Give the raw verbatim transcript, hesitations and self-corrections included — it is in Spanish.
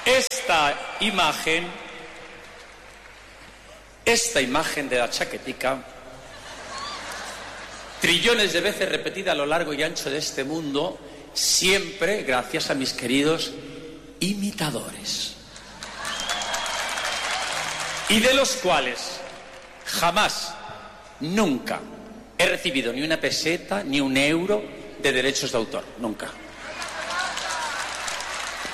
Esta imagen, esta imagen de la chaquetica, trillones de veces repetida a lo largo y ancho de este mundo, siempre gracias a mis queridos imitadores. Y de los cuales jamás, nunca he recibido ni una peseta ni un euro de derechos de autor, nunca.